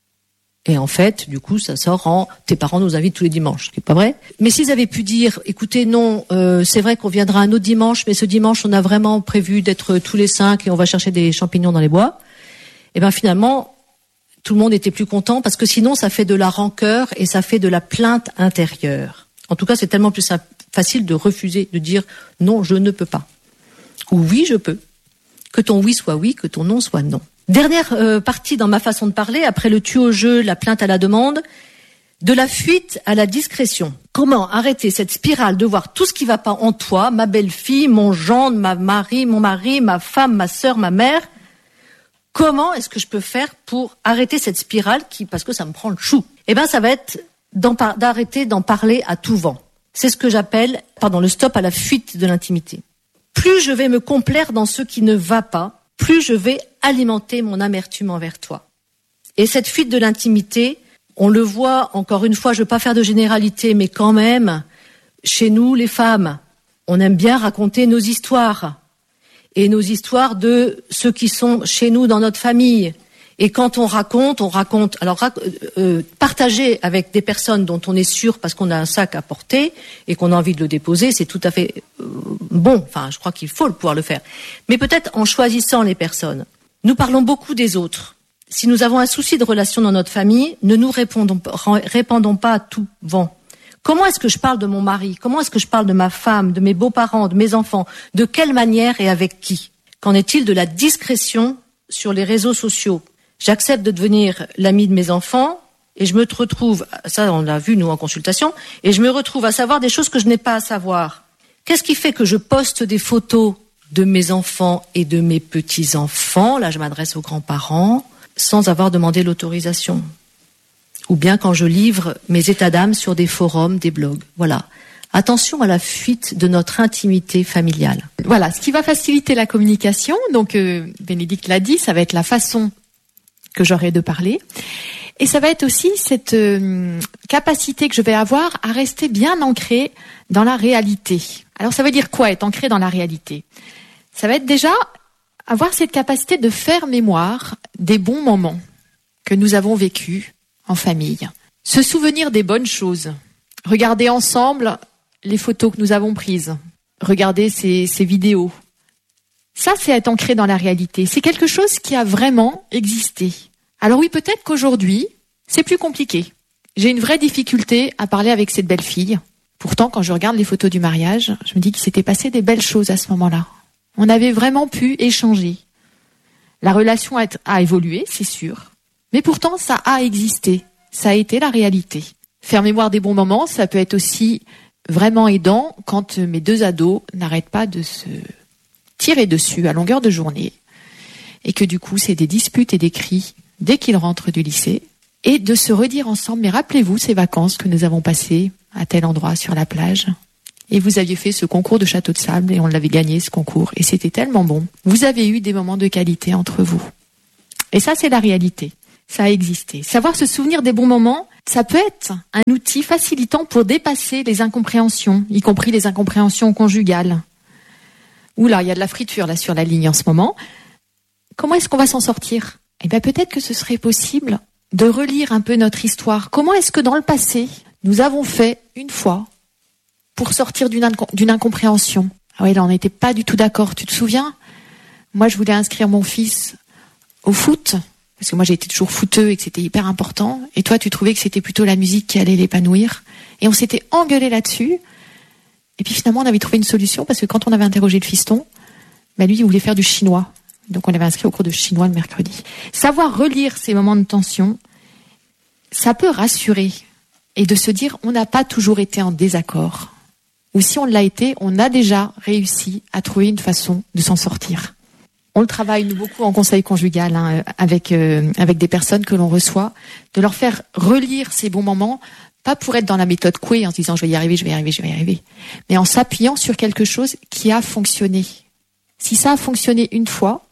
Et en fait, du coup, ça sort en « tes parents nous invitent tous les dimanches », ce qui n'est pas vrai. Mais s'ils avaient pu dire « écoutez, non, euh, c'est vrai qu'on viendra un autre dimanche, mais ce dimanche, on a vraiment prévu d'être tous les cinq et on va chercher des champignons dans les bois », et ben finalement, tout le monde était plus content parce que sinon, ça fait de la rancœur et ça fait de la plainte intérieure. En tout cas, c'est tellement plus facile de refuser, de dire « non, je ne peux pas » ou « oui, je peux ». Que ton oui soit oui, que ton non soit non. Dernière euh, partie dans ma façon de parler, après le tu au jeu, la plainte à la demande, de la fuite à la discrétion. Comment arrêter cette spirale de voir tout ce qui va pas en toi, ma belle-fille, mon gendre, ma mari, mon mari, ma femme, ma sœur, ma mère. Comment est-ce que je peux faire pour arrêter cette spirale qui, parce que ça me prend le chou? Eh ben, ça va être d'en par- d'arrêter d'en parler à tout vent. C'est ce que j'appelle, pardon, le stop à la fuite de l'intimité. Plus je vais me complaire dans ce qui ne va pas, plus je vais alimenter mon amertume envers toi. Et cette fuite de l'intimité, on le voit, encore une fois, je ne veux pas faire de généralité, mais quand même, chez nous, les femmes, on aime bien raconter nos histoires. Et nos histoires de ceux qui sont chez nous dans notre famille. Et quand on raconte, on raconte... Alors, euh, partager avec des personnes dont on est sûr, parce qu'on a un sac à porter et qu'on a envie de le déposer, c'est tout à fait euh, bon. Enfin, je crois qu'il faut le pouvoir le faire. Mais peut-être en choisissant les personnes. Nous parlons beaucoup des autres. Si nous avons un souci de relation dans notre famille, ne nous répondons, répandons pas à tout vent. Comment est-ce que je parle de mon mari? Comment est-ce que je parle de ma femme, de mes beaux-parents, de mes enfants? De quelle manière et avec qui? Qu'en est-il de la discrétion sur les réseaux sociaux? J'accepte de devenir l'ami de mes enfants et je me retrouve, ça on l'a vu nous en consultation, et je me retrouve à savoir des choses que je n'ai pas à savoir. Qu'est-ce qui fait que je poste des photos de mes enfants et de mes petits-enfants, là je m'adresse aux grands-parents, sans avoir demandé l'autorisation? Ou bien quand je livre mes états d'âme sur des forums, des blogs, voilà. Attention à la fuite de notre intimité familiale. Voilà, ce qui va faciliter la communication, donc euh, Bénédicte l'a dit, ça va être la façon que j'aurai de parler. Et ça va être aussi cette euh, capacité que je vais avoir à rester bien ancrée dans la réalité. Alors ça veut dire quoi, être ancré dans la réalité? Ça va être déjà avoir cette capacité de faire mémoire des bons moments que nous avons vécus en famille. Se souvenir des bonnes choses. Regarder ensemble les photos que nous avons prises. Regarder ces, ces vidéos. Ça, c'est être ancré dans la réalité. C'est quelque chose qui a vraiment existé. Alors oui, peut-être qu'aujourd'hui, c'est plus compliqué. J'ai une vraie difficulté à parler avec cette belle fille. Pourtant, quand je regarde les photos du mariage, je me dis qu'il s'était passé des belles choses à ce moment-là. On avait vraiment pu échanger. La relation a, a évolué, c'est sûr. Mais pourtant, ça a existé. Ça a été la réalité. Faire mémoire des bons moments, ça peut être aussi vraiment aidant quand mes deux ados n'arrêtent pas de se tirer dessus à longueur de journée, et que du coup c'est des disputes et des cris dès qu'ils rentrent du lycée, et de se redire ensemble, mais rappelez-vous ces vacances que nous avons passées à tel endroit sur la plage, et vous aviez fait ce concours de château de sable, et on l'avait gagné ce concours, et c'était tellement bon. Vous avez eu des moments de qualité entre vous. Et ça, c'est la réalité. Ça a existé. Savoir se souvenir des bons moments, ça peut être un outil facilitant pour dépasser les incompréhensions, y compris les incompréhensions conjugales. Oula, il y a de la friture là sur la ligne en ce moment. Comment est-ce qu'on va s'en sortir ? Eh bien, peut-être que ce serait possible de relire un peu notre histoire. Comment est-ce que dans le passé, nous avons fait une fois pour sortir d'une, inco- d'une incompréhension ? Ah oui, là, on n'était pas du tout d'accord. Tu te souviens ? Moi, je voulais inscrire mon fils au foot, parce que moi, j'ai été toujours footeux et que c'était hyper important. Et toi, tu trouvais que c'était plutôt la musique qui allait l'épanouir. Et on s'était engueulé là-dessus. Et puis finalement, on avait trouvé une solution, parce que quand on avait interrogé le fiston, bah lui, il voulait faire du chinois. Donc on l'avait inscrit au cours de chinois le mercredi. Savoir relire ces moments de tension, ça peut rassurer. Et de se dire, on n'a pas toujours été en désaccord. Ou si on l'a été, on a déjà réussi à trouver une façon de s'en sortir. On le travaille, nous, beaucoup en conseil conjugal, hein, avec, euh, avec des personnes que l'on reçoit, de leur faire relire ces bons moments, pas pour être dans la méthode Coué, en se disant je vais y arriver, je vais y arriver, je vais y arriver, mais en s'appuyant sur quelque chose qui a fonctionné. Si ça a fonctionné une fois,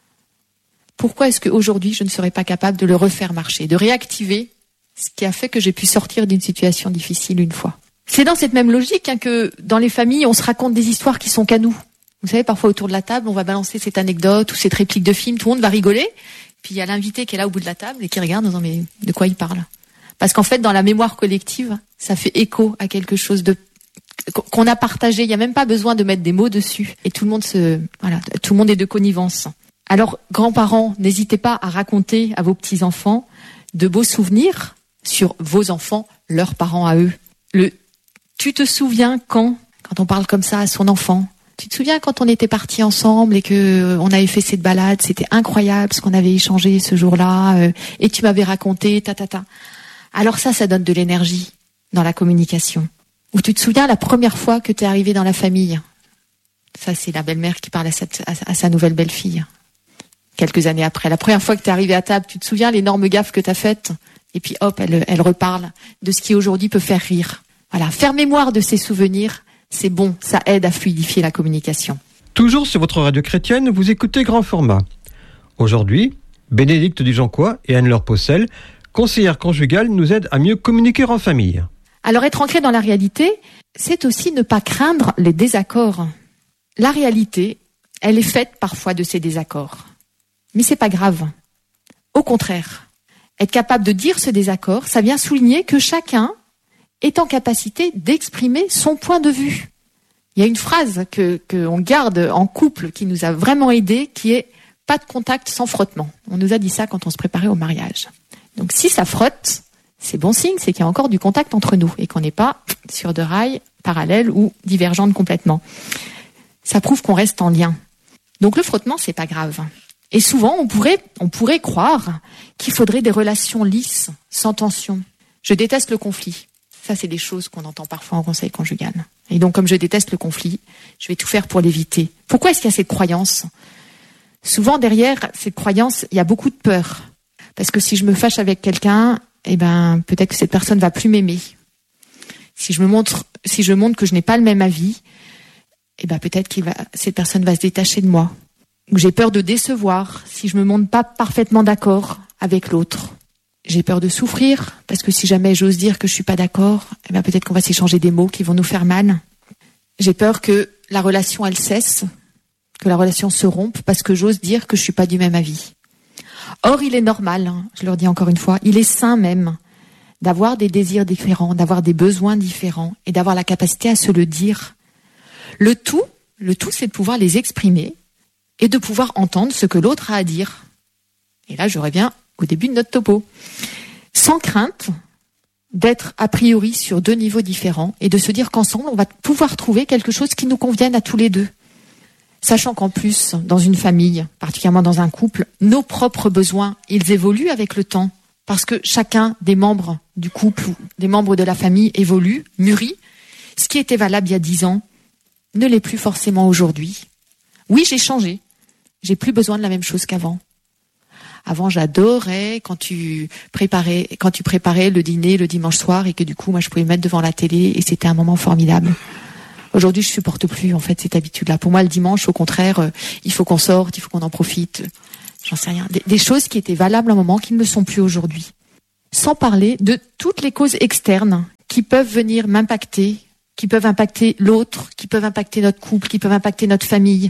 pourquoi est-ce qu'aujourd'hui je ne serais pas capable de le refaire marcher, de réactiver ce qui a fait que j'ai pu sortir d'une situation difficile une fois ? C'est dans cette même logique hein, que dans les familles, on se raconte des histoires qui sont qu'à nous. Vous savez, parfois autour de la table, on va balancer cette anecdote ou cette réplique de film, tout le monde va rigoler, puis il y a l'invité qui est là au bout de la table et qui regarde en disant mais de quoi il parle ? Parce qu'en fait, dans la mémoire collective, ça fait écho à quelque chose de qu'on a partagé. Il n'y a même pas besoin de mettre des mots dessus. Et tout le monde se, voilà, tout le monde est de connivence. Alors, grands-parents, n'hésitez pas à raconter à vos petits-enfants de beaux souvenirs sur vos enfants, leurs parents à eux. Le, tu te souviens quand, quand on parle comme ça à son enfant, tu te souviens quand on était partis ensemble et que on avait fait cette balade, c'était incroyable ce qu'on avait échangé ce jour-là, euh, et tu m'avais raconté, ta ta ta. Alors ça, ça donne de l'énergie dans la communication. Ou tu te souviens la première fois que tu es arrivé dans la famille. Ça, c'est la belle-mère qui parle à sa, à sa nouvelle belle-fille. Quelques années après. La première fois que tu es arrivé à table, tu te souviens l'énorme gaffe que tu as faite ? Et puis hop, elle, elle reparle de ce qui aujourd'hui peut faire rire. Voilà, faire mémoire de ces souvenirs, c'est bon, ça aide à fluidifier la communication. Toujours sur votre radio chrétienne, vous écoutez Grand Format. Aujourd'hui, Bénédicte Dujoncois et Anne-Laure Possel, conseillères conjugales, nous aident à mieux communiquer en famille. Alors être ancré dans la réalité, c'est aussi ne pas craindre les désaccords. La réalité, elle est faite parfois de ces désaccords. Mais c'est pas grave. Au contraire, être capable de dire ce désaccord, ça vient souligner que chacun est en capacité d'exprimer son point de vue. Il y a une phrase que, que on garde en couple qui nous a vraiment aidés, qui est « pas de contact sans frottement ». On nous a dit ça quand on se préparait au mariage. Donc si ça frotte, c'est bon signe, c'est qu'il y a encore du contact entre nous et qu'on n'est pas sur deux rails parallèles ou divergentes complètement. Ça prouve qu'on reste en lien. Donc le frottement, c'est pas grave. Et souvent, on pourrait, on pourrait croire qu'il faudrait des relations lisses, sans tension. Je déteste le conflit. Ça, c'est des choses qu'on entend parfois en conseil conjugal. Et donc, comme je déteste le conflit, je vais tout faire pour l'éviter. Pourquoi est-ce qu'il y a cette croyance ? Souvent, derrière cette croyance, il y a beaucoup de peur. Parce que si je me fâche avec quelqu'un, eh ben, peut-être que cette personne va plus m'aimer. Si je me montre, si je montre que je n'ai pas le même avis, eh ben, peut-être que cette personne va se détacher de moi. Ou j'ai peur de décevoir si je me montre pas parfaitement d'accord avec l'autre. J'ai peur de souffrir, parce que si jamais j'ose dire que je suis pas d'accord, eh ben peut-être qu'on va s'échanger des mots qui vont nous faire mal. J'ai peur que la relation, elle cesse, que la relation se rompe, parce que j'ose dire que je suis pas du même avis. Or, il est normal, hein, je leur dis encore une fois, il est sain même d'avoir des désirs différents, d'avoir des besoins différents, et d'avoir la capacité à se le dire. Le tout, le tout, c'est de pouvoir les exprimer, et de pouvoir entendre ce que l'autre a à dire. Et là, je reviens au début de notre topo. Sans crainte d'être a priori sur deux niveaux différents et de se dire qu'ensemble, on va pouvoir trouver quelque chose qui nous convienne à tous les deux. Sachant qu'en plus, dans une famille, particulièrement dans un couple, nos propres besoins, ils évoluent avec le temps. Parce que chacun des membres du couple, des membres de la famille évolue, mûrit. Ce qui était valable il y a dix ans ne l'est plus forcément aujourd'hui. Oui, j'ai changé. J'ai plus besoin de la même chose qu'avant. Avant, j'adorais quand tu préparais, quand tu préparais le dîner le dimanche soir et que du coup, moi, je pouvais me mettre devant la télé et c'était un moment formidable. Aujourd'hui, je supporte plus, en fait, cette habitude-là. Pour moi, le dimanche, au contraire, euh, il faut qu'on sorte, il faut qu'on en profite. J'en sais rien. Des, des choses qui étaient valables à un moment, qui ne le sont plus aujourd'hui. Sans parler de toutes les causes externes qui peuvent venir m'impacter, qui peuvent impacter l'autre, qui peuvent impacter notre couple, qui peuvent impacter notre famille.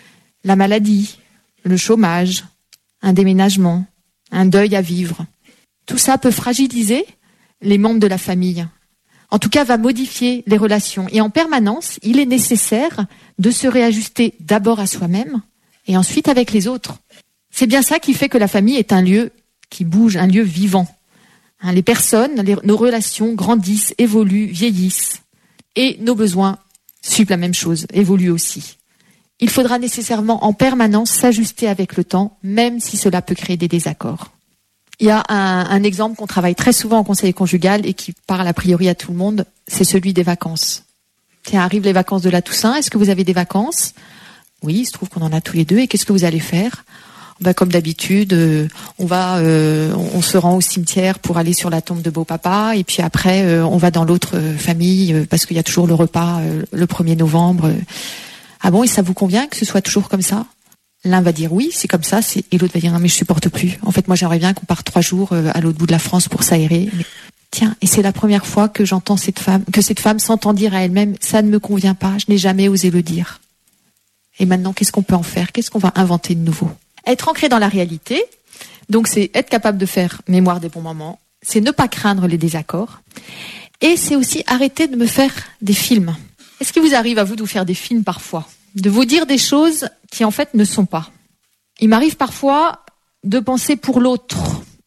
La maladie, le chômage, un déménagement, un deuil à vivre. Tout ça peut fragiliser les membres de la famille. En tout cas, va modifier les relations. Et en permanence, il est nécessaire de se réajuster d'abord à soi-même et ensuite avec les autres. C'est bien ça qui fait que la famille est un lieu qui bouge, un lieu vivant. Hein, les personnes, les, nos relations grandissent, évoluent, vieillissent. Et nos besoins suivent la même chose, évoluent aussi. Il faudra nécessairement en permanence s'ajuster avec le temps, même si cela peut créer des désaccords. Il y a un, un exemple qu'on travaille très souvent en conseil conjugal et qui parle a priori à tout le monde, c'est celui des vacances. Tiens, arrivent les vacances de la Toussaint, est-ce que vous avez des vacances ? Oui, il se trouve qu'on en a tous les deux, et qu'est-ce que vous allez faire ? Ben, comme d'habitude, euh, on va, euh, on se rend au cimetière pour aller sur la tombe de beau-papa, et puis après, euh, on va dans l'autre euh, famille, euh, parce qu'il y a toujours le repas euh, le premier novembre. Euh. Ah bon, et ça vous convient que ce soit toujours comme ça ? L'un va dire oui, c'est comme ça, c'est... et l'autre va dire non, mais je supporte plus. En fait, moi, j'aimerais bien qu'on parte trois jours euh, à l'autre bout de la France pour s'aérer. Mais... Tiens, et c'est la première fois que j'entends cette femme, que cette femme s'entend dire à elle-même, ça ne me convient pas, je n'ai jamais osé le dire. Et maintenant, qu'est-ce qu'on peut en faire ? Qu'est-ce qu'on va inventer de nouveau ? Être ancré dans la réalité, donc c'est être capable de faire mémoire des bons moments, c'est ne pas craindre les désaccords, et c'est aussi arrêter de me faire des films. Est-ce qu'il vous arrive à vous de vous faire des films parfois ? De vous dire des choses qui en fait ne sont pas. Il m'arrive parfois de penser pour l'autre,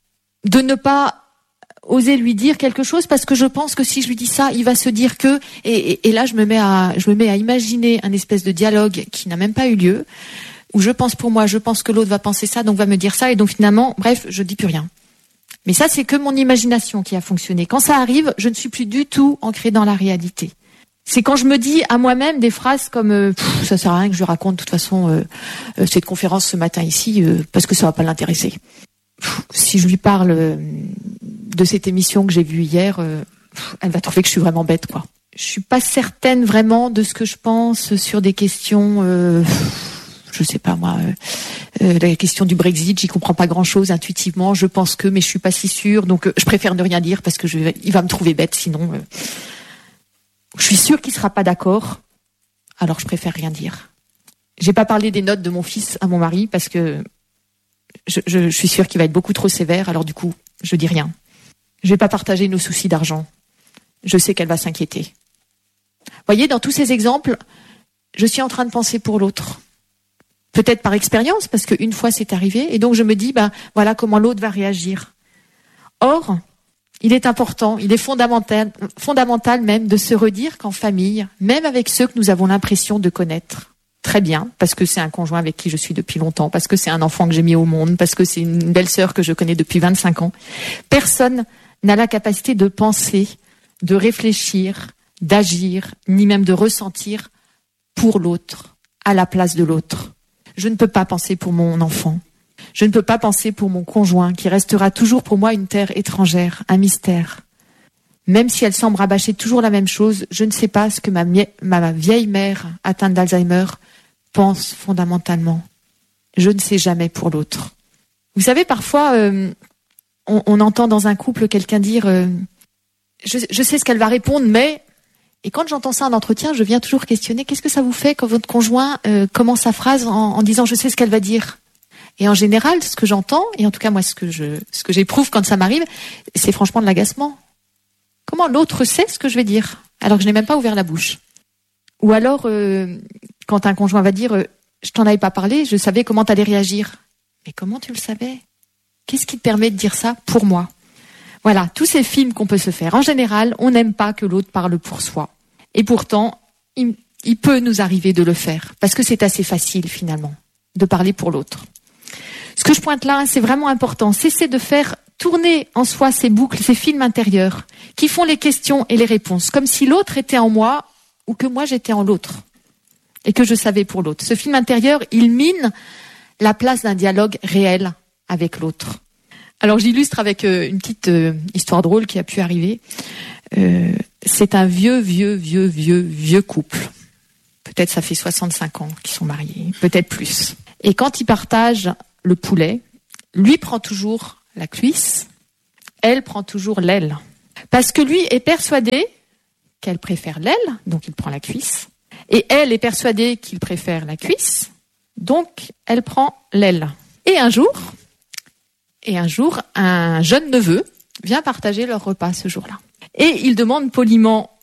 de ne pas oser lui dire quelque chose parce que je pense que si je lui dis ça, il va se dire que... Et, et, et là, je me mets à, je me mets à imaginer un espèce de dialogue qui n'a même pas eu lieu, où je pense pour moi, je pense que l'autre va penser ça, donc va me dire ça, et donc finalement, bref, je dis plus rien. Mais ça, c'est que mon imagination qui a fonctionné. Quand ça arrive, je ne suis plus du tout ancrée dans la réalité. C'est quand je me dis à moi-même des phrases comme euh, « ça sert à rien que je raconte de toute façon euh, euh, cette conférence ce matin ici, euh, parce que ça va pas l'intéresser. » Si je lui parle euh, de cette émission que j'ai vue hier, euh, elle va trouver que je suis vraiment bête, quoi. Je suis pas certaine vraiment de ce que je pense sur des questions... Euh, je sais pas moi, euh, euh, la question du Brexit, j'y comprends pas grand-chose intuitivement, je pense que, mais je suis pas si sûre, donc euh, je préfère ne rien dire parce que je, il va me trouver bête, sinon... Euh, je suis sûre qu'il sera pas d'accord, alors je préfère rien dire. J'ai pas parlé des notes de mon fils à mon mari parce que je, je, je suis sûre qu'il va être beaucoup trop sévère, alors du coup, je dis rien. Je vais pas partager nos soucis d'argent. Je sais qu'elle va s'inquiéter. Vous voyez, dans tous ces exemples, je suis en train de penser pour l'autre. Peut-être par expérience, parce qu'une fois c'est arrivé, et donc je me dis, ben voilà comment l'autre va réagir. Or, il est important, il est fondamental, fondamental même de se redire qu'en famille, même avec ceux que nous avons l'impression de connaître très bien, parce que c'est un conjoint avec qui je suis depuis longtemps, parce que c'est un enfant que j'ai mis au monde, parce que c'est une belle-sœur que je connais depuis vingt-cinq ans, personne n'a la capacité de penser, de réfléchir, d'agir, ni même de ressentir pour l'autre, à la place de l'autre. Je ne peux pas penser pour mon enfant. Je ne peux pas penser pour mon conjoint, qui restera toujours pour moi une terre étrangère, un mystère. Même si elle semble rabâcher toujours la même chose, je ne sais pas ce que ma, mie- ma vieille mère, atteinte d'Alzheimer, pense fondamentalement. Je ne sais jamais pour l'autre. Vous savez, parfois, euh, on, on entend dans un couple quelqu'un dire euh, je, je sais ce qu'elle va répondre, mais... Et quand j'entends ça en entretien, je viens toujours questionner qu'est-ce que ça vous fait quand votre conjoint euh, commence sa phrase en, en disant je sais ce qu'elle va dire. Et en général, ce que j'entends, et en tout cas moi ce que je, ce que j'éprouve quand ça m'arrive, c'est franchement de l'agacement. Comment l'autre sait ce que je vais dire alors que je n'ai même pas ouvert la bouche? Ou alors, euh, quand un conjoint va dire euh, je t'en avais pas parlé, je savais comment t'allais réagir. Mais comment tu le savais? Qu'est-ce qui te permet de dire ça pour moi? Voilà, tous ces films qu'on peut se faire. En général, on n'aime pas que l'autre parle pour soi. Et pourtant, il, il peut nous arriver de le faire, parce que c'est assez facile finalement, de parler pour l'autre. Ce que je pointe là, c'est vraiment important. Cessez de faire tourner en soi ces boucles, ces films intérieurs, qui font les questions et les réponses, comme si l'autre était en moi ou que moi j'étais en l'autre. et que je savais pour l'autre. Ce film intérieur, il mine la place d'un dialogue réel avec l'autre. Alors j'illustre avec euh, une petite euh, histoire drôle qui a pu arriver. Euh, c'est un vieux, vieux, vieux, vieux, vieux couple. Peut-être ça fait soixante-cinq ans qu'ils sont mariés, peut-être plus. Et quand ils partagent le poulet, lui prend toujours la cuisse, elle prend toujours l'aile. Parce que lui est persuadé qu'elle préfère l'aile, donc il prend la cuisse. Et elle est persuadée qu'il préfère la cuisse, donc elle prend l'aile. Et un jour, et un jour, un jeune neveu vient partager leur repas ce jour-là. Et il demande poliment